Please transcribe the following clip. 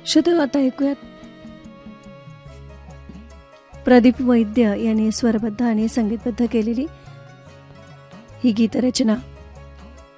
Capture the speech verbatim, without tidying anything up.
श्रोते आता ऐकूयात प्रदीप वैद्य यांनी स्वरबद्ध आणि संगीतबद्ध केलेली ही गीतरचना.